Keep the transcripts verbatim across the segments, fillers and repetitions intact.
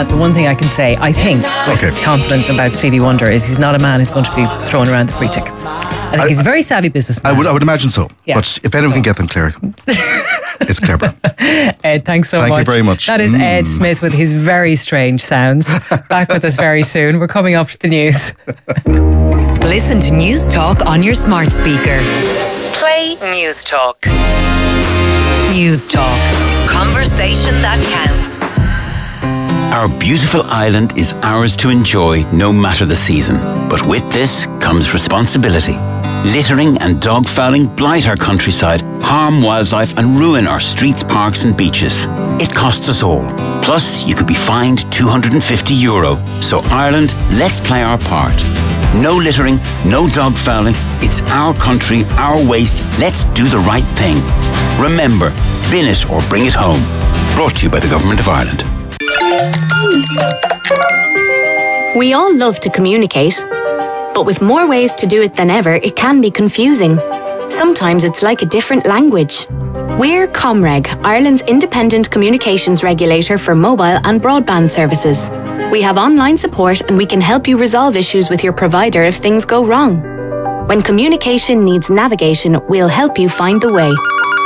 that, the one thing I can say, I think, with Okay. confidence about Stevie Wonder is he's not a man who's going to be throwing around the free tickets. I think I- he's a very savvy businessman. I would I would imagine so. Yeah. But if anyone can get them, Claire, it's clever. Ed, thanks so Thank much. you very much. That is Mm. Ed Smith with his very strange sounds. Back with us very soon. We're coming up to the news. Listen to News Talk on your smart speaker. Play News Talk. News Talk. Conversation that counts. Our beautiful island is ours to enjoy no matter the season. But with this comes responsibility. Littering and dog fouling blight our countryside, harm wildlife and ruin our streets, parks and beaches. It costs us all. Plus, you could be fined two hundred fifty euro. So Ireland, let's play our part. No littering, no dog fouling. It's our country, our waste. Let's do the right thing. Remember, bin it or bring it home. Brought to you by the Government of Ireland. We all love to communicate, but with more ways to do it than ever, it can be confusing. Sometimes it's like a different language. We're Comreg, Ireland's independent communications regulator for mobile and broadband services. We have online support and we can help you resolve issues with your provider if things go wrong. When communication needs navigation, we'll help you find the way.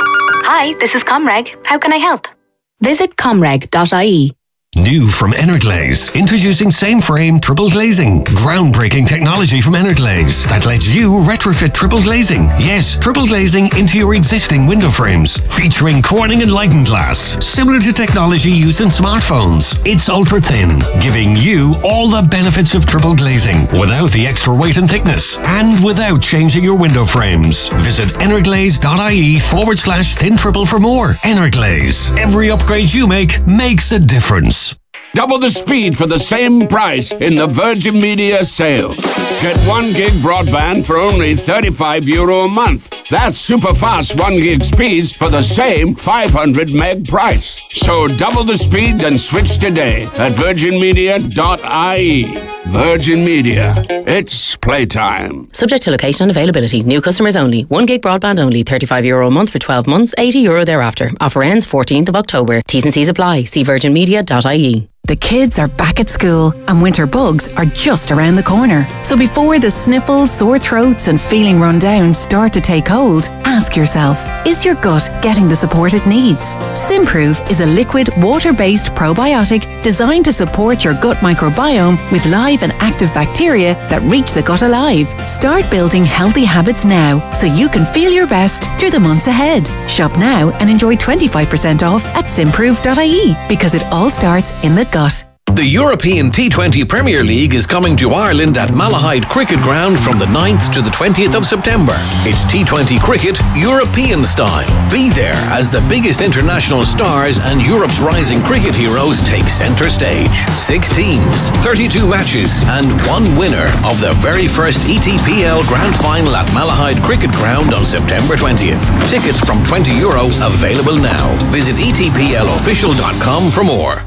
Hi, this is Comreg. How can I help? Visit comreg dot I E. New from Energlaze, introducing same frame triple glazing. Groundbreaking technology from Energlaze that lets you retrofit triple glazing. Yes, triple glazing into your existing window frames, featuring Corning Enlightened glass, similar to technology used in smartphones. It's ultra thin, giving you all the benefits of triple glazing without the extra weight and thickness, and without changing your window frames. Visit energlaze dot I E forward slash thin triple for more. Energlaze. Every upgrade you make makes a difference. Double the speed for the same price in the Virgin Media sale. Get one gig broadband for only thirty-five euro a month. That's super fast one gig speeds for the same five hundred meg price. So double the speed and switch today at virgin media dot I E. Virgin Media. It's playtime. Subject to location and availability. New customers only. one gig broadband only. thirty-five euro a month for twelve months. eighty euro thereafter. Offer ends fourteenth of October. T's and C's apply. See virgin media dot I E. The kids are back at school and winter bugs are just around the corner. So before the sniffles, sore throats and feeling run down start to take hold, ask yourself, is your gut getting the support it needs? Simprove is a liquid, water-based probiotic designed to support your gut microbiome with live and active bacteria that reach the gut alive. Start building healthy habits now so you can feel your best through the months ahead. Shop now and enjoy twenty-five percent off at simprove dot I E because it all starts in the gut. The European T twenty Premier League is coming to Ireland at Malahide Cricket Ground from the ninth to the twentieth of September. It's T twenty cricket European style. Be there as the biggest international stars and Europe's rising cricket heroes take centre stage. Six teams, thirty-two matches and one winner of the very first E T P L Grand Final at Malahide Cricket Ground on September twentieth. Tickets from twenty euro available now. Visit e t p l official dot com for more.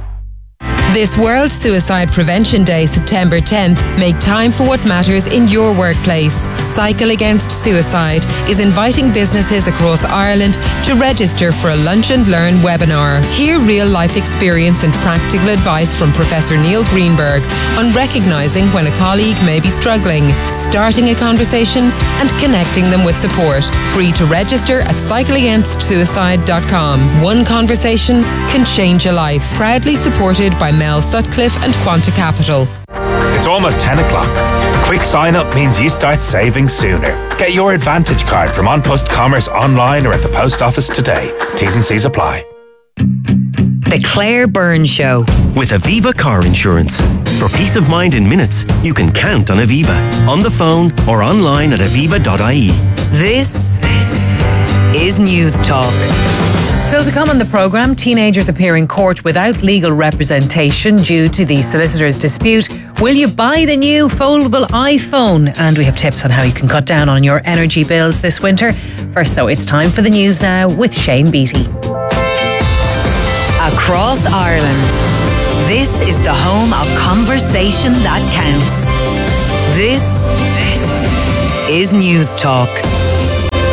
This World Suicide Prevention Day, September tenth, make time for what matters in your workplace. Cycle Against Suicide is inviting businesses across Ireland to register for a Lunch and Learn webinar. Hear real-life experience and practical advice from Professor Neil Greenberg on recognising when a colleague may be struggling, starting a conversation and connecting them with support. Free to register at cycle against suicide dot com. One conversation can change a life. Proudly supported by Mel Sutcliffe and Quanta Capital. It's almost ten o'clock. A quick sign up means you start saving sooner. Get your Advantage card from An Post Commerce online or at the post office today. T's and C's apply. The Claire Byrne Show. With Aviva Car Insurance. For peace of mind in minutes, you can count on Aviva. On the phone or online at aviva dot I E. This, this is News Talk. Still to come on the programme, teenagers appear in court without legal representation due to the solicitor's dispute. Will you buy the new foldable iPhone? And we have tips on how you can cut down on your energy bills this winter. First though, it's time for the news now with Shane Beattie. Across Ireland, this is the home of conversation that counts. This, this is News Talk.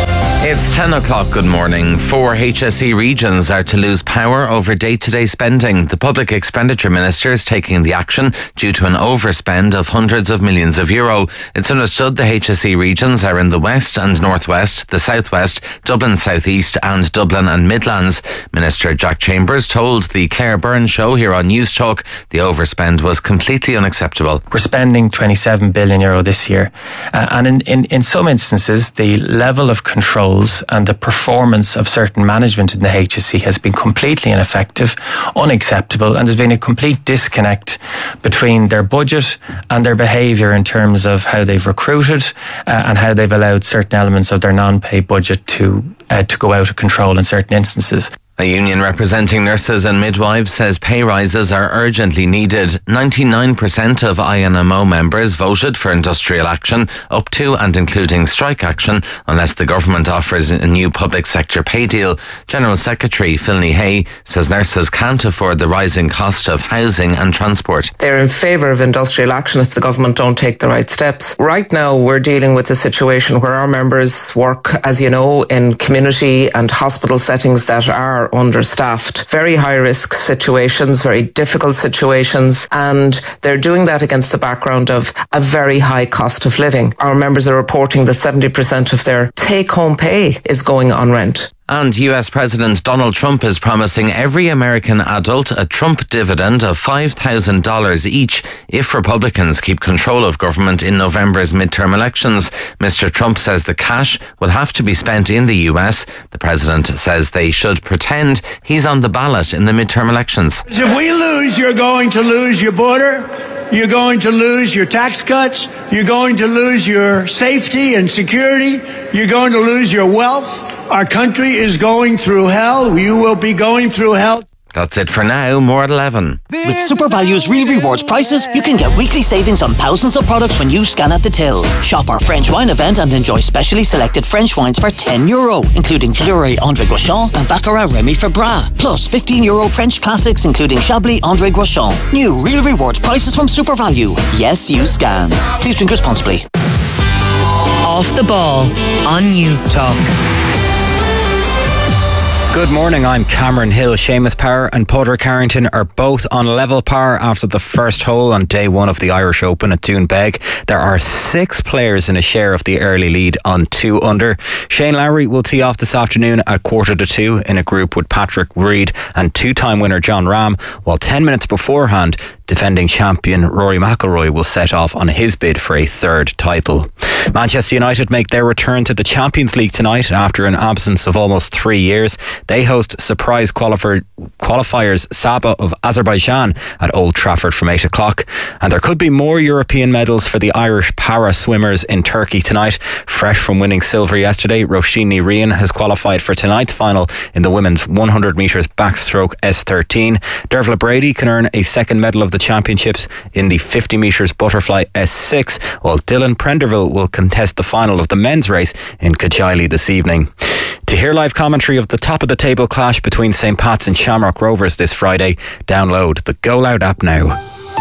It's ten o'clock, good morning. Four H S E regions are to lose power over day-to-day spending. The Public Expenditure Minister is taking the action due to an overspend of hundreds of millions of euro. It's understood the H S E regions are in the West and North West, the South West, Dublin South East and Dublin and Midlands. Minister Jack Chambers told the Claire Byrne Show here on News Talk the overspend was completely unacceptable. We're spending twenty-seven billion euro this year. Uh, and in, in, in some instances, the level of control and the performance of certain management in the H S E has been completely ineffective, unacceptable, and there's been a complete disconnect between their budget and their behaviour in terms of how they've recruited uh, and how they've allowed certain elements of their non-pay budget to uh, to go out of control in certain instances. A union representing nurses and midwives says pay rises are urgently needed. ninety-nine percent of I N M O members voted for industrial action, up to and including strike action, unless the government offers a new public sector pay deal. General Secretary Philny Hay says nurses can't afford the rising cost of housing and transport. They're in favour of industrial action if the government don't take the right steps. Right now we're dealing with a situation where our members work, as you know, in community and hospital settings that are understaffed. Very high risk situations, very difficult situations, and they're doing that against the background of a very high cost of living. Our members are reporting that seventy percent of their take-home pay is going on rent. And U S President Donald Trump is promising every American adult a Trump dividend of five thousand dollars each if Republicans keep control of government in November's midterm elections. Mister Trump says the cash will have to be spent in the U S. The president says they should pretend he's on the ballot in the midterm elections. If we lose, you're going to lose your border. You're going to lose your tax cuts. You're going to lose your safety and security. You're going to lose your wealth. Our country is going through hell. You will be going through hell. That's it for now. More at eleven. With SuperValue's Real Rewards prices, you can get weekly savings on thousands of products when you scan at the till. Shop our French wine event and enjoy specially selected French wines for ten euro, including Fleury André Gauchon and Baccarat Remy Febras. Plus fifteen euro French classics, including Chablis André Gauchon. New Real Rewards prices from SuperValue. Yes, you scan. Please drink responsibly. Off the Ball on News Talk. Good morning, I'm Cameron Hill. Seamus Power and Padraig Carrington are both on level par after the first hole on day one of the Irish Open at Doonbeg. There are six players in a share of the early lead on two under. Shane Lowry will tee off this afternoon at quarter to two in a group with Patrick Reed and two-time winner John Rahm, while ten minutes beforehand, defending champion Rory McIlroy will set off on his bid for a third title. Manchester United make their return to the Champions League tonight after an absence of almost three years. They host surprise qualifier, qualifiers Saba of Azerbaijan at Old Trafford from eight o'clock. And there could be more European medals for the Irish para swimmers in Turkey tonight. Fresh from winning silver yesterday, Roshini Rian has qualified for tonight's final in the women's one hundred metres backstroke S thirteen. Dervla Brady can earn a second medal of the championships in the fifty metres butterfly S six, while Dylan Prenderville will contest the final of the men's race in Cajaili this evening. To hear live commentary of the top of the table clash between St Pat's and Shamrock Rovers this Friday, download the Go Loud app now.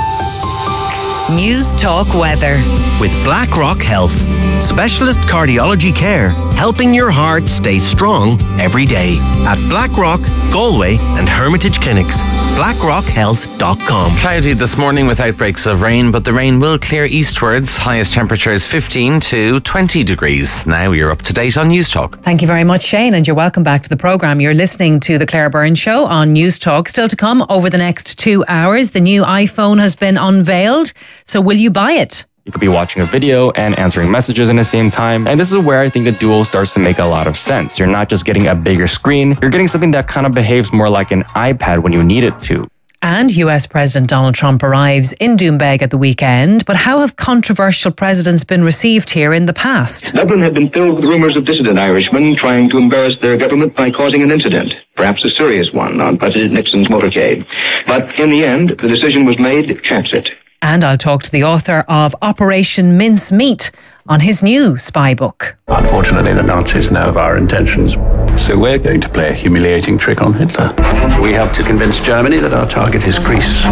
News Talk weather. With BlackRock Health. Specialist cardiology care, helping your heart stay strong every day. At BlackRock, Galway and Hermitage Clinics. blackrock health dot com. Cloudy this morning with outbreaks of rain, but the rain will clear eastwards. Highest temperatures fifteen to twenty degrees. Now you're up to date on News Talk. Thank you very much, Shane, and you're welcome back to the programme. You're listening to the Claire Byrne Show on News Talk. Still to come over the next two hours. The new iPhone has been unveiled. So will you buy it? You could be watching a video and answering messages in the same time. And this is where I think the Dual starts to make a lot of sense. You're not just getting a bigger screen, you're getting something that kind of behaves more like an iPad when you need it to. And U S President Donald Trump arrives in Doonbeg at the weekend. But how have controversial presidents been received here in the past? Dublin had been filled with rumours of dissident Irishmen trying to embarrass their government by causing an incident, perhaps a serious one, on President Nixon's motorcade. But in the end, the decision was made transit. And I'll talk to the author of Operation Mincemeat on his new spy book. Unfortunately, the Nazis know of our intentions, so we're going to play a humiliating trick on Hitler. We have to convince Germany that our target is Greece.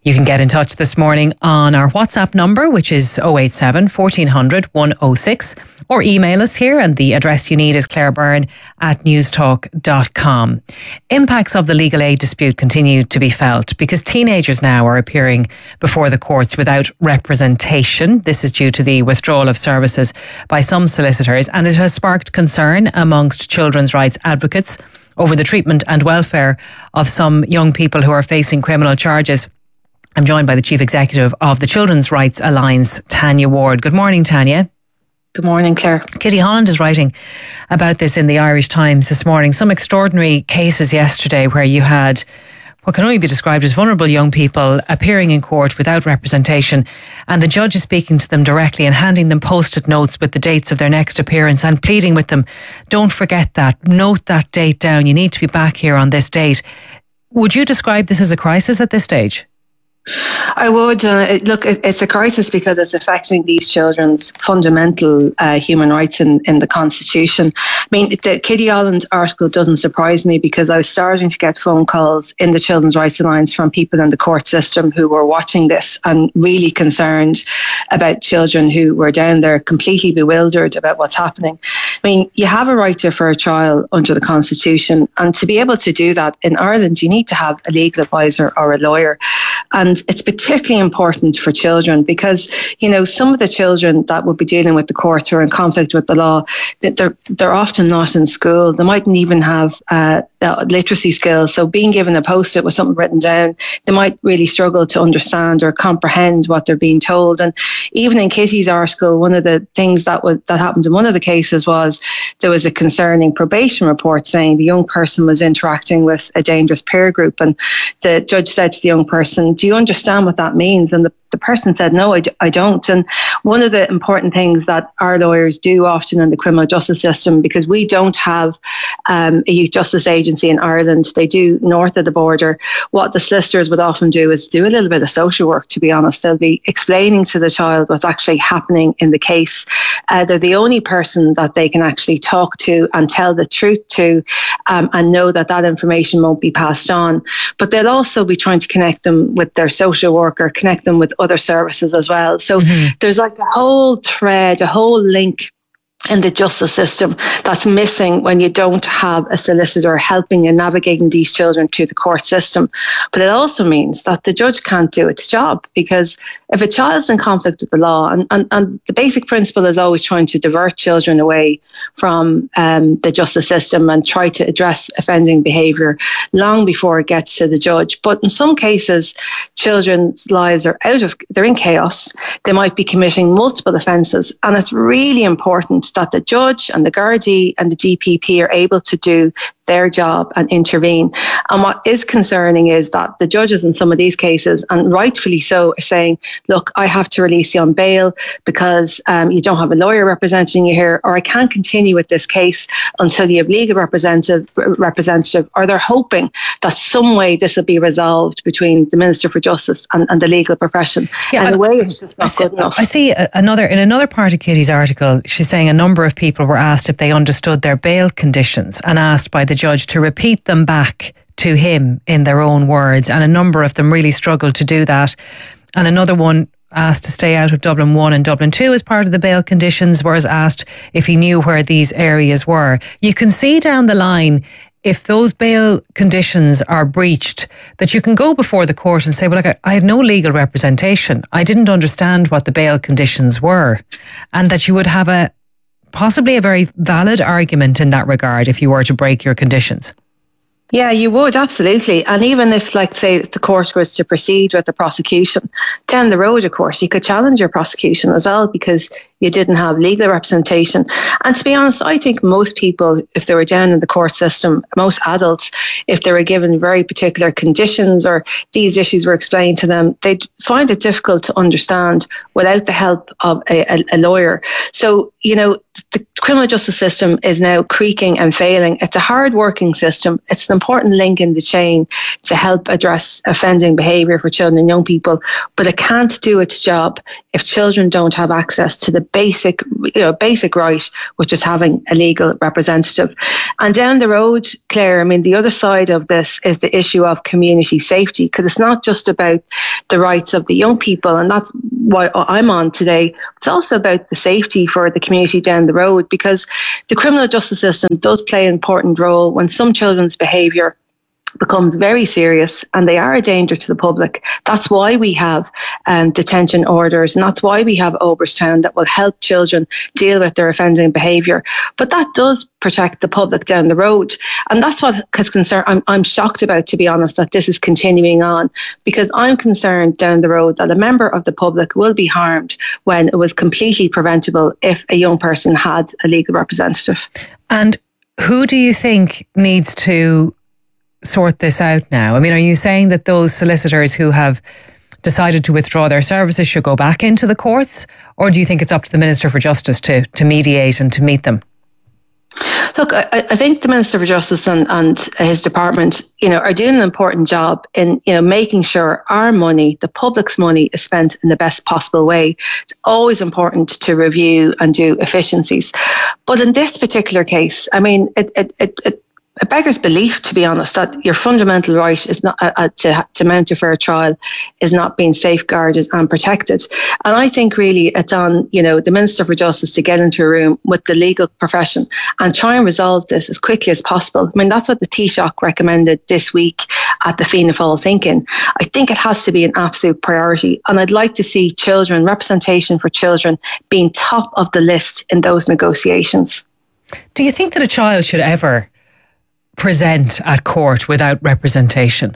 You can get in touch this morning on our WhatsApp number, which is oh eight seven, fourteen hundred, one oh six, or email us here, and the address you need is claire byrne at newstalk dot com. Impacts of the legal aid dispute continue to be felt because teenagers now are appearing before the courts without representation. This is due to the withdrawal of services by some solicitors, and it has sparked concern amongst children's rights advocates over the treatment and welfare of some young people who are facing criminal charges. I'm joined by the Chief Executive of the Children's Rights Alliance, Tanya Ward. Good morning, Tanya. Good morning, Claire. Kitty Holland is writing about this in the Irish Times this morning. Some extraordinary cases yesterday where you had what can only be described as vulnerable young people appearing in court without representation, and the judge is speaking to them directly and handing them post-it notes with the dates of their next appearance and pleading with them, don't forget that, note that date down, you need to be back here on this date. Would you describe this as a crisis at this stage? I would. Uh, it, look, it, it's a crisis because it's affecting these children's fundamental uh, human rights in, in the Constitution. I mean, the Kitty Holland article doesn't surprise me because I was starting to get phone calls in the Children's Rights Alliance from people in the court system who were watching this and really concerned about children who were down there completely bewildered about what's happening. I mean, you have a right to a fair trial under the Constitution, and to be able to do that in Ireland, you need to have a legal advisor or a lawyer. And it's particularly important for children because, you know, some of the children that will be dealing with the courts or in conflict with the law, they're, they're often not in school. They mightn't even have uh, literacy skills. So being given a post-it with something written down, they might really struggle to understand or comprehend what they're being told. And even in Kitty's article, one of the things that was, that happened in one of the cases was there was a concerning probation report saying the young person was interacting with a dangerous peer group. And the judge said to the young person, do you understand what that means? And the, the person said, no, I, d- I don't. And one of the important things that our lawyers do often in the criminal justice system, because we don't have um, a youth justice agency in Ireland, they do north of the border, what the solicitors would often do is do a little bit of social work, to be honest. They'll be explaining to the child what's actually happening in the case. Uh, they're the only person that they can actually talk to and tell the truth to, um, and know that that information won't be passed on. But they'll also be trying to connect them with their social worker, connect them with other services as well. So mm-hmm. there's like a whole thread, a whole link in the justice system that's missing when you don't have a solicitor helping and navigating these children to the court system. But it also means that the judge can't do its job, because if a child's in conflict with the law, and, and, and the basic principle is always trying to divert children away from um, the justice system and try to address offending behaviour long before it gets to the judge. But in some cases, children's lives are out of, they're in chaos. They might be committing multiple offences, and it's really important that the judge and the Gardaí and the D P P are able to do their job and intervene. And what is concerning is that the judges in some of these cases, and rightfully so, are saying, look, I have to release you on bail because um, you don't have a lawyer representing you here, or I can't continue with this case until you have legal representative, representative, or they're hoping that some way this will be resolved between the Minister for Justice and, and the legal profession. Yeah, and the way it's just not I see, good enough. I see another, in another part of Kitty's article, she's saying a number of people were asked if they understood their bail conditions and asked by the judge to repeat them back to him in their own words, and a number of them really struggled to do that. And another one asked to stay out of Dublin one and Dublin two as part of the bail conditions, was asked if he knew where these areas were. You can see down the line, if those bail conditions are breached, that you can go before the court and say, well, like, I, I had no legal representation. I didn't understand what the bail conditions were. And that you would have a possibly a very valid argument in that regard if you were to break your conditions. Yeah, you would, absolutely. And even if, like, say, the court was to proceed with the prosecution, down the road, of course, you could challenge your prosecution as well because you didn't have legal representation. And to be honest, I think most people, if they were down in the court system, most adults, if they were given very particular conditions or these issues were explained to them, they'd find it difficult to understand without the help of a, a, a lawyer. So, you know, the criminal justice system is now creaking and failing. It's a hard-working system. It's an important link in the chain to help address offending behaviour for children and young people, but it can't do its job if children don't have access to the basic, you know, basic right, which is having a legal representative. And down the road, Claire, I mean, the other side of this is the issue of community safety, because it's not just about the rights of the young people, and that's why I'm on today. It's also about the safety for the community down the road, because the criminal justice system does play an important role when some children's behaviour becomes very serious and they are a danger to the public. That's why we have um, detention orders, and that's why we have Oberstown that will help children deal with their offending behaviour. But that does protect the public down the road, and that's what is concerned. I'm, I'm shocked about, to be honest, that this is continuing on, because I'm concerned down the road that a member of the public will be harmed when it was completely preventable if a young person had a legal representative. And who do you think needs to sort this out now? I mean, are you saying that those solicitors who have decided to withdraw their services should go back into the courts, or do you think it's up to the Minister for Justice to, to mediate and to meet them? Look, I, I think the Minister for Justice and, and his department, you know, are doing an important job in, you know, making sure our money, the public's money, is spent in the best possible way. It's always important to review and do efficiencies. But in this particular case, I mean, it, it, it, it It beggars belief, to be honest, that your fundamental right is not uh, uh, to to mount a fair trial is not being safeguarded and protected. And I think really it's on, you know, the Minister for Justice to get into a room with the legal profession and try and resolve this as quickly as possible. I mean, that's what the Taoiseach recommended this week at the Fianna Fáil Thinking. I think it has to be an absolute priority, and I'd like to see children, representation for children, being top of the list in those negotiations. Do you think that a child should ever present at court without representation?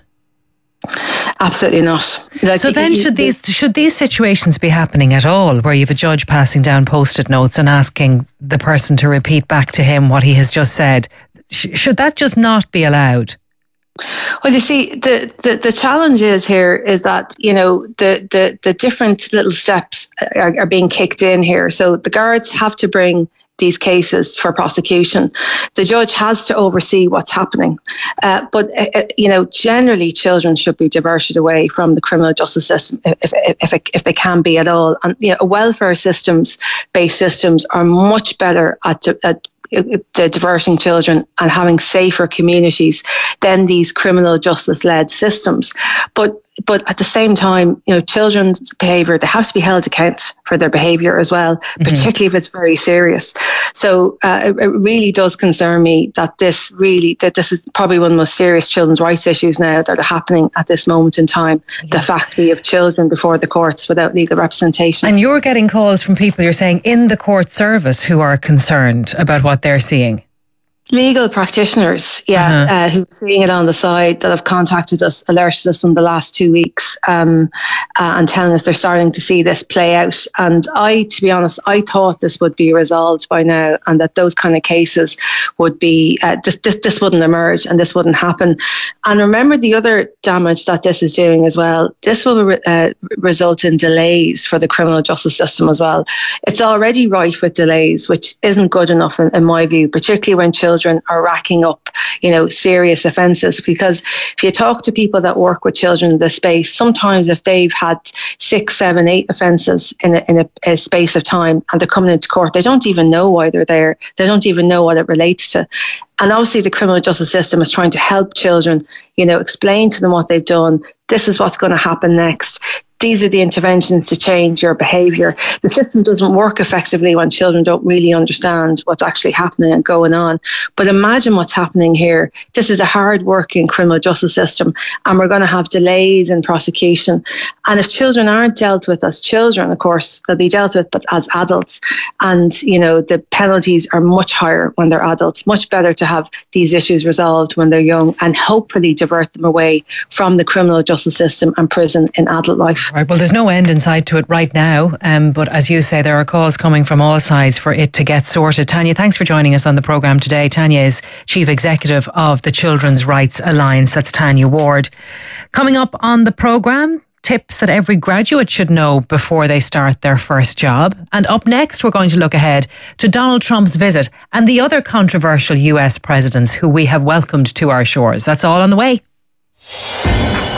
Absolutely not. Like, so then, should these should these situations be happening at all, where you have a judge passing down post-it notes and asking the person to repeat back to him what he has just said? Sh- should that just not be allowed? Well, you see, the, the, the challenge is here is that, you know, the, the, the different little steps are, are being kicked in here. So the guards have to bring these cases for prosecution. The judge has to oversee what's happening. Uh, but, uh, you know, generally children should be diverted away from the criminal justice system if, if, if, it, if they can be at all. And, you know, welfare systems, based systems are much better at, at the diverting children and having safer communities than these criminal justice led systems. But but at the same time, you know, children's behaviour, they have to be held account for their behaviour as well, mm-hmm. particularly if it's very serious. So uh, it, it really does concern me that this really, that this is probably one of the most serious children's rights issues now that are happening at this moment in time. Yeah. The fact we have children before the courts without legal representation. And you're getting calls from people, you're saying, in the court service who are concerned about what they're seeing. Legal practitioners, yeah, uh-huh. uh, who are seeing it on the side that have contacted us, alerted us in the last two weeks um, uh, and telling us they're starting to see this play out. And I, to be honest, I thought this would be resolved by now and that those kind of cases would be, uh, this, this, this wouldn't emerge and this wouldn't happen. And remember the other damage that this is doing as well. This will re- uh, result in delays for the criminal justice system as well. It's already rife with delays, which isn't good enough in, in my view, particularly when children are racking up, you know, serious offences. Because if you talk to people that work with children in this space, sometimes if they've had six, seven, eight offences in a, in a, a space of time and they're coming into court, they don't even know why they're there. They don't even know what it relates to. And obviously the criminal justice system is trying to help children, you know, explain to them what they've done. This is what's going to happen next. These are the interventions to change your behaviour. The system doesn't work effectively when children don't really understand what's actually happening and going on. But imagine what's happening here. This is a hard-working criminal justice system, and we're going to have delays in prosecution. And if children aren't dealt with as children, of course, they'll be dealt with, but as adults. And, you know, the penalties are much higher when they're adults. Much better to have these issues resolved when they're young and hopefully divert them away from the criminal justice system and prison in adult life. Right, well, there's no end in sight to it right now, um, but as you say, there are calls coming from all sides for it to get sorted. Tanya, thanks for joining us on the programme today. Tanya is Chief Executive of the Children's Rights Alliance. That's Tanya Ward. Coming up on the programme, tips that every graduate should know before they start their first job. And up next, we're going to look ahead to Donald Trump's visit and the other controversial U S presidents who we have welcomed to our shores. That's all on the way.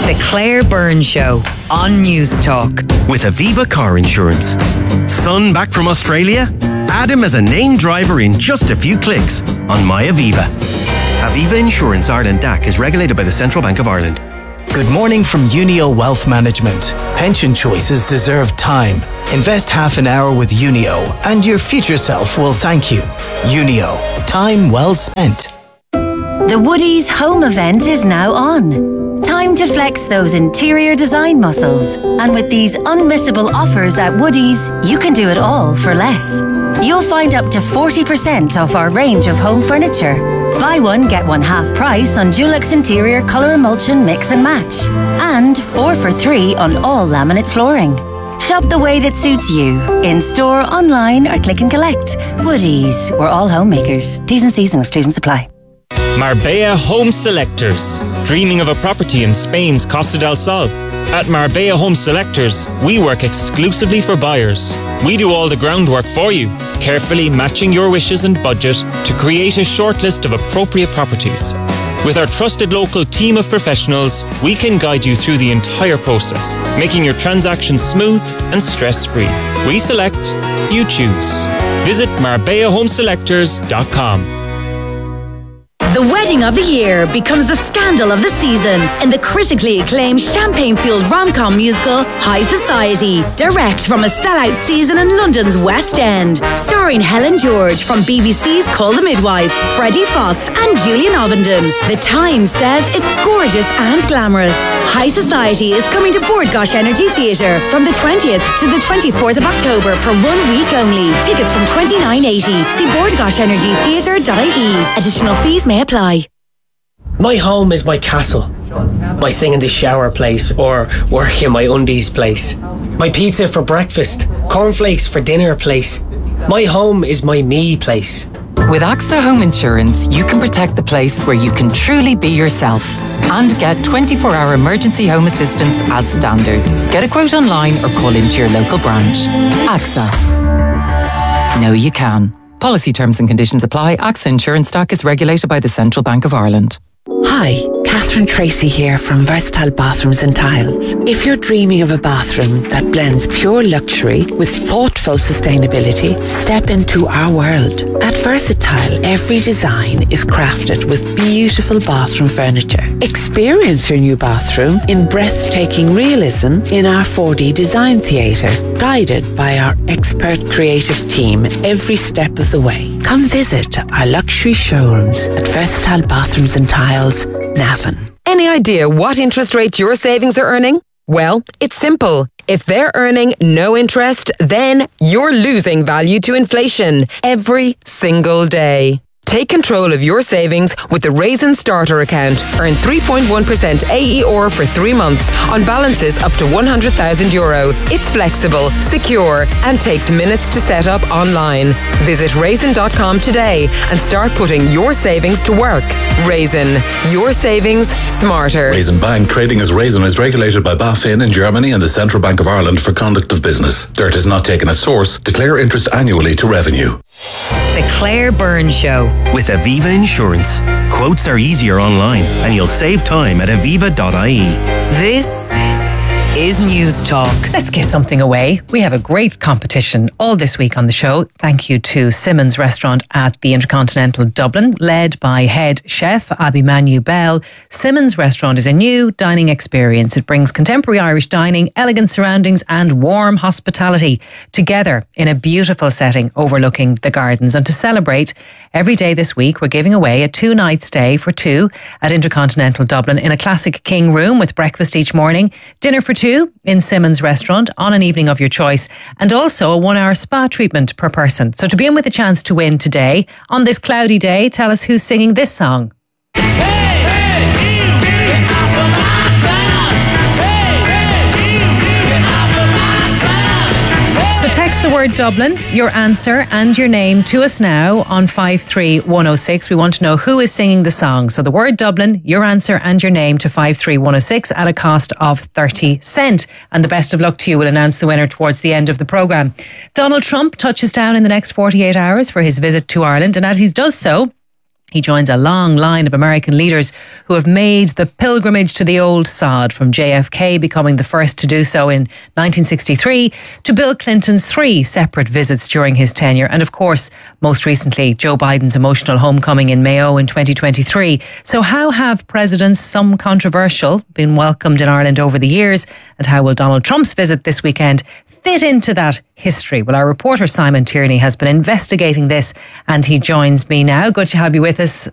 The Claire Byrne Show on News Talk. With Aviva Car Insurance. Son back from Australia? Add him as a named driver in just a few clicks on My Aviva. Aviva Insurance Ireland D A C is regulated by the Central Bank of Ireland. Good morning from Unio Wealth Management. Pension choices deserve time. Invest half an hour with Unio and your future self will thank you. Unio. Time well spent. The Woodies home event is now on. Time to flex those interior design muscles. And with these unmissable offers at Woodies, you can do it all for less. You'll find up to forty percent off our range of home furniture. Buy one, get one half price on Dulux Interior Colour Emulsion Mix and Match. And four for three on all laminate flooring. Shop the way that suits you. In store, online or click and collect. Woodies. We're all homemakers. T's and C's and exclusions apply. Marbella Home Selectors. Dreaming of a property in Spain's Costa del Sol? At Marbella Home Selectors, we work exclusively for buyers. We do all the groundwork for you, carefully matching your wishes and budget to create a shortlist of appropriate properties. With our trusted local team of professionals, we can guide you through the entire process, making your transaction smooth and stress-free. We select, you choose. Visit marbella home selectors dot com. The wedding of the year becomes the scandal of the season in the critically acclaimed champagne-fueled rom-com musical High Society, direct from a sellout season in London's West End. Starring Helen George from B B C's Call the Midwife, Freddie Fox and Julian Ovenden. The Times says it's gorgeous and glamorous. High Society is coming to Bordgosh Energy Theatre from the twentieth to the twenty-fourth of October for one week only. Tickets from twenty-nine eighty. See bordgosh energy theatre dot I E. Additional fees may apply. My home is my castle. My sing in the shower place or work in my undies place. My pizza for breakfast, cornflakes for dinner place. My home is my me place. With AXA Home Insurance, you can protect the place where you can truly be yourself and get twenty-four hour emergency home assistance as standard. Get a quote online or call into your local branch. AXA. No, you can. Policy terms and conditions apply. AXA Insurance Stock is regulated by the Central Bank of Ireland. Hi, Catherine Tracy here from Versatile Bathrooms and Tiles. If you're dreaming of a bathroom that blends pure luxury with thoughtful sustainability, step into our world. At Versatile, every design is crafted with beautiful bathroom furniture. Experience your new bathroom in breathtaking realism in our four D design theatre, guided by our expert creative team every step of the way. Come visit our luxury showrooms at Versatile Bathrooms and Tiles, Navan. Any idea what interest rate your savings are earning? Well, it's simple. If they're earning no interest, then you're losing value to inflation every single day. Take control of your savings with the Raisin Starter account. Earn three point one percent A E R for three months on balances up to one hundred thousand euro. It's flexible, secure, and takes minutes to set up online. Visit raisin dot com today and start putting your savings to work. Raisin, your savings smarter. Raisin Bank, trading as Raisin, is regulated by BaFin in Germany and the Central Bank of Ireland for conduct of business. Dirt is not taken as source. Declare interest annually to revenue. The Claire Byrne Show. With Aviva Insurance. Quotes are easier online and you'll save time at aviva dot I E. This is News Talk. Let's give something away. We have a great competition all this week on the show. Thank you to Simmons Restaurant at the Intercontinental Dublin, led by head chef Abimanu Bell. Simmons Restaurant is a new dining experience. It brings contemporary Irish dining, elegant surroundings and warm hospitality together in a beautiful setting overlooking the gardens. And to celebrate, every day this week we're giving away a two-night stay for two at Intercontinental Dublin in a classic king room with breakfast each morning, dinner for two in Simmons Restaurant on an evening of your choice, and also a one-hour spa treatment per person. So to be in with a chance to win today, on this cloudy day, tell us who's singing this song. So text the word Dublin, your answer and your name to us now on five three one oh six. We want to know who is singing the song. So the word Dublin, your answer and your name to five three one oh six at a cost of thirty cent. And the best of luck to you. We'll announce the winner towards the end of the programme. Donald Trump touches down in the next forty-eight hours for his visit to Ireland, and as he does so, He joins a long line of American leaders who have made the pilgrimage to the old sod, from J F K becoming the first to do so in nineteen sixty-three to Bill Clinton's three separate visits during his tenure, and of course, most recently, Joe Biden's emotional homecoming in Mayo in twenty twenty-three. So how have presidents, some controversial, been welcomed in Ireland over the years, and how will Donald Trump's visit this weekend fit into that history? Well, our reporter Simon Tierney has been investigating this, and he joins me now. Good to have you with us,